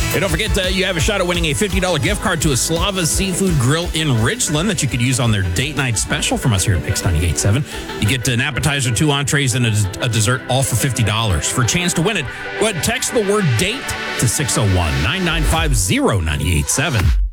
Hey, don't forget, you have a shot at winning a $50 gift card to a Slava Seafood Grill in Ridgeland that you could use on their date night special from us here at Mix 98.7. You get an appetizer, 2 entrees, and a dessert, all for $50. For a chance to win it, go ahead and text the word DATE to 601-995-0987.